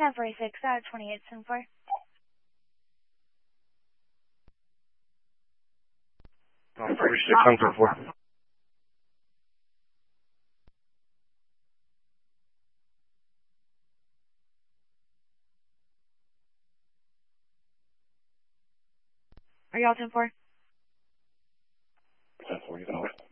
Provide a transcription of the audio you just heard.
1046 out of 2874. Oh, 46 on 4. Are y'all 10-4? 1040.